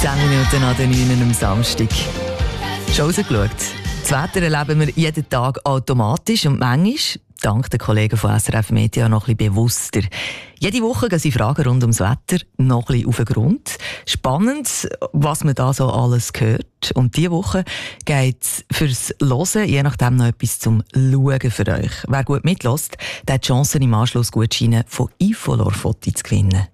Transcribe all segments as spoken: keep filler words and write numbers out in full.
zehn Minuten an den neun am Samstag. Schon rausgeschaut. Das Wetter erleben wir jeden Tag automatisch und manchmal, dank den Kollegen von S R F Media, noch ein bisschen bewusster. Jede Woche gehen sie Fragen rund ums Wetter noch ein bisschen auf den Grund. Spannend, was man da so alles hört. Und diese Woche geht es fürs Hören, je nachdem noch etwas zum Schauen für euch. Wer gut mitlässt, der hat die Chance, im Anschluss Gutscheine von Ifolor-Fotos zu gewinnen.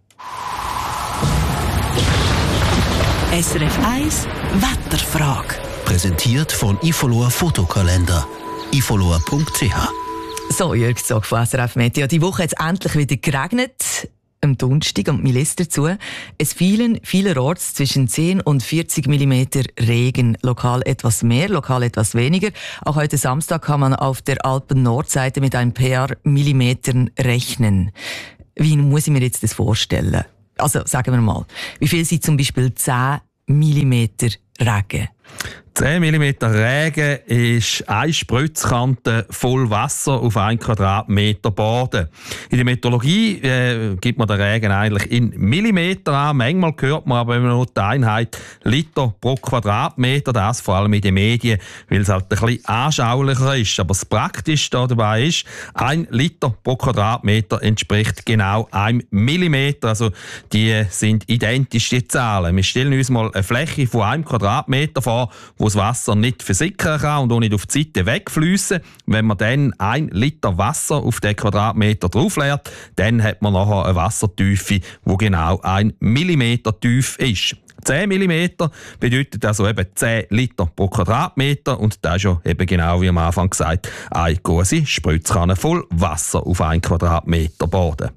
S R F eins Wetterfrage. Präsentiert von Ifolor Fotokalender. ifolor punkt c h. So, Jörg Zog von S R F Media. Die Woche hat es endlich wieder geregnet. Am Donnerstag und mir liest dazu. Es fielen vielerorts zwischen zehn und vierzig Millimeter Regen. Lokal etwas mehr, lokal etwas weniger. Auch heute Samstag kann man auf der Alpen-Nordseite mit ein paar Millimetern rechnen. Wie muss ich mir jetzt das vorstellen? Also, sagen wir mal, wie viel sind zum Beispiel zehn Millimeter Regen? zehn Millimeter Regen ist eine Spritzkante voll Wasser auf einen Quadratmeter Boden. In der Meteorologie äh, gibt man den Regen eigentlich in Millimeter an. Manchmal hört man aber immer nur die Einheit Liter pro Quadratmeter. Das vor allem in den Medien, weil es halt ein bisschen anschaulicher ist. Aber das Praktische dabei ist, ein Liter pro Quadratmeter entspricht genau einem Millimeter. Also die sind identisch, die Zahlen. Wir stellen uns mal eine Fläche von einem Quadratmeter vor, wo das Wasser nicht versickern kann und auch nicht auf die Seite wegfließen. Wenn man dann ein Liter Wasser auf den Quadratmeter draufleert, dann hat man nachher eine Wassertiefe, die genau ein Millimeter tief ist. zehn Millimeter bedeutet also eben zehn Liter pro Quadratmeter und das ist ja eben genau wie am Anfang gesagt, eine große Spritzkanne voll Wasser auf einen Quadratmeter Boden.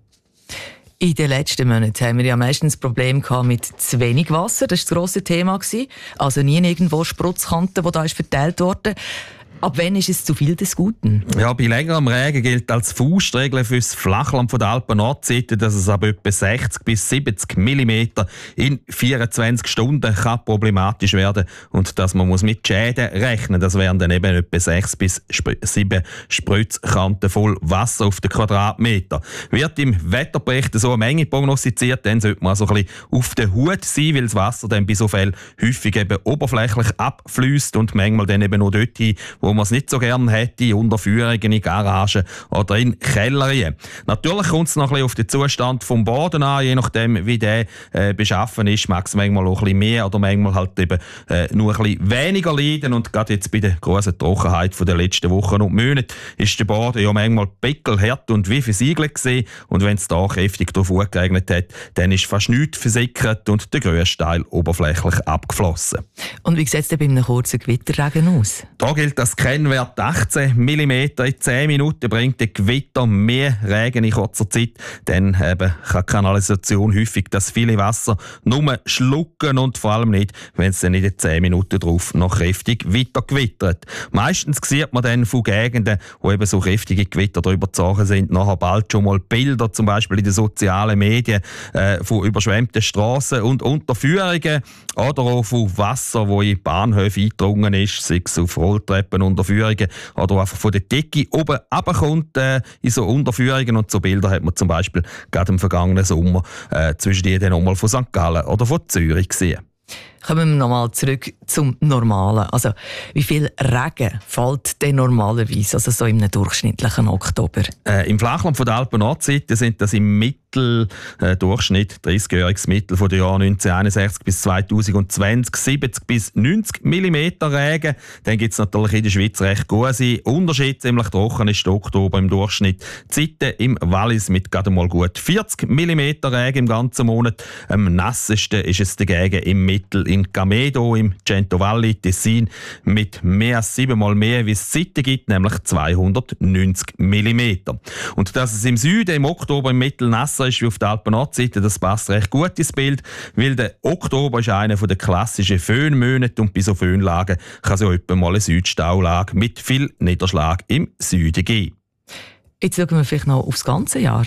In den letzten Monaten haben wir ja meistens Probleme mit zu wenig Wasser. Das war das grosse Thema. Also nie irgendwo Spritzkanten, die da ist verteilt wurden. Ab wann ist es zu viel des Guten? Ja, bei längerem Regen gilt als Faustregel für das Flachland von der Alpen-Nordseite, dass es ab etwa sechzig bis siebzig Millimeter in vierundzwanzig Stunden kann problematisch werden und dass man muss mit Schäden rechnen. Das wären dann eben etwa sechs bis sieben Spritzkanten voll Wasser auf den Quadratmeter. Wird im Wetterbericht so eine Menge prognostiziert, dann sollte man so ein bisschen auf der Hut sein, weil das Wasser dann bei so Fällen häufig eben oberflächlich abfließt und manchmal dann eben nur dort hin, wo man es nicht so gerne hätte, in Unterführungen, in Garagen oder in Kellerien. Natürlich kommt es noch ein bisschen auf den Zustand vom Boden an, je nachdem wie der äh, beschaffen ist, mag es manchmal auch ein bisschen mehr oder manchmal halt eben äh, nur ein bisschen weniger leiden. Und gerade jetzt bei der grossen Trockenheit der letzten Wochen und Monate ist der Boden ja manchmal pickelhart und wie versiegelt gewesen. Und wenn es da kräftig drauf geregnet hat, dann ist fast nichts versickert und der grösste Teil oberflächlich abgeflossen. Und wie sieht es denn bei einem kurzen Gewitterregen aus? Da gilt das Kennwert achtzehn Millimeter in zehn Minuten bringt der Gewitter mehr Regen in kurzer Zeit. Dann eben kann die Kanalisation häufig das viele Wasser nur schlucken und vor allem nicht, wenn es dann in den zehn Minuten drauf noch kräftig weiter gewittert. Meistens sieht man dann von Gegenden, wo eben so kräftige Gewitter drüber gezogen sind, nachher bald schon mal Bilder, zum Beispiel in den sozialen Medien, äh, von überschwemmten Strassen und Unterführungen oder auch von Wasser, wo in Bahnhöfe eingedrungen ist, sei es auf Rolltreppen, Unterführungen oder einfach von der Decke oben runterkommt äh, in so Unterführungen. Und so Bilder hat man zum Beispiel gerade im vergangenen Sommer äh, zwischen die dann nochmal von Sankt Gallen oder von Zürich gesehen. Kommen wir nochmal zurück zum Normalen. Also, wie viel Regen fällt denn normalerweise, also so im durchschnittlichen Oktober? Äh, Im Flachland von der Alpen-Nordseite sind das im Mittel, äh, Durchschnitt, dreißigjähriges Mittel von den Jahren neunzehnhunderteinundsechzig bis zweitausendzwanzig, siebzig bis neunzig Millimeter Regen. Dann gibt es natürlich in der Schweiz recht große Unterschiede. Ziemlich trocken ist der Oktober im Durchschnitt. Die Zeiten im Wallis mit gerade mal gut vierzig Millimeter Regen im ganzen Monat. Am nassesten ist es dagegen im Mittel in Gamedo im Cento Valli, Tessin, mit mehr als siebenmal mehr, wie es Zeiten gibt, nämlich zweihundertneunzig Millimeter. Und dass es im Süden im Oktober im Mittel nasser ist wie auf der Alpen-Nordseite, das passt recht gut ins Bild, weil der Oktober ist einer der klassischen Föhnmonate und bei so Föhnlagen kann es ja etwa mal eine Südstaulage mit viel Niederschlag im Süden geben. Jetzt schauen wir vielleicht noch aufs ganze Jahr.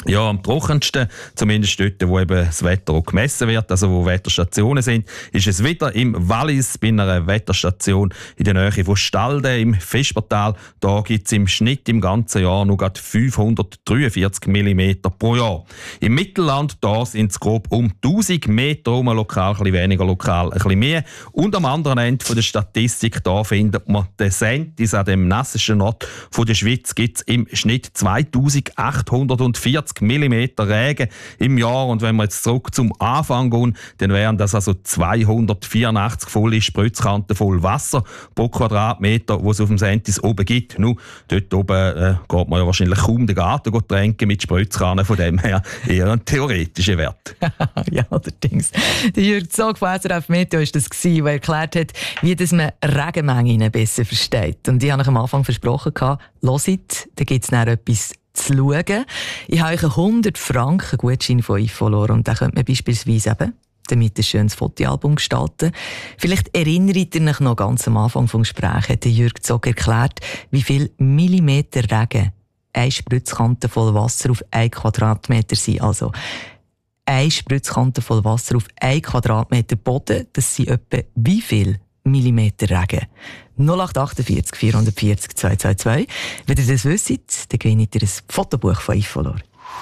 Ja, am trockensten, zumindest dort, wo eben das Wetter auch gemessen wird, also wo Wetterstationen sind, ist es wieder im Wallis bei einer Wetterstation in der Nähe von Stalden im Vespertal. Da gibt es im Schnitt im ganzen Jahr nur gerade fünfhundertdreiundvierzig Millimeter pro Jahr. Im Mittelland da sind es grob um tausend Meter, um lokal ein bisschen weniger, lokal ein bisschen mehr. Und am anderen Ende von der Statistik da findet man den Sentis, an dem nassesten Ort von der Schweiz gibt es im Schnitt zweitausendachthundertvierzig Millimeter Regen im Jahr. Und wenn wir jetzt zurück zum Anfang gehen, dann wären das also zweihundertvierundachtzig volle Spritzkanten voll Wasser pro Quadratmeter, wo es auf dem Sentis oben gibt. Nur dort oben äh, geht man ja wahrscheinlich kaum den Garten tränken mit Spritzkannen, von dem her eher ein theoretischer Wert. Ja, allerdings. Der Jürg Zog von S R F Meteo war das, der erklärt hat, wie das man Regenmengen besser versteht. Und ich habe am Anfang versprochen, hört, da gibt es dann etwas zu schauen. Ich habe euch einen hundert Franken Gutschein von Ifolor und den könnte man beispielsweise eben damit ein schönes Fotoalbum gestalten. Vielleicht erinnert ihr euch noch ganz am Anfang des Gesprächs, hat Jürg Zog erklärt, wie viel Millimeter Regen eine Spritzkante voll Wasser auf ein Quadratmeter sind. Also eine Spritzkante voll Wasser auf ein Quadratmeter Boden, das sind etwa wie viel Millimeter Regen? null acht achtundvierzig vierhundertvierzig zweihundertzweiundzwanzig. Wenn ihr das wisst, dann gewinnt ihr ein Fotobuch von Ifolor.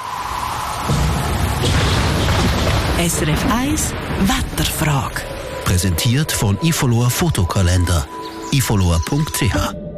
S R F eins Wetterfrage. Präsentiert von Ifolor Fotokalender. ifolor punkt c h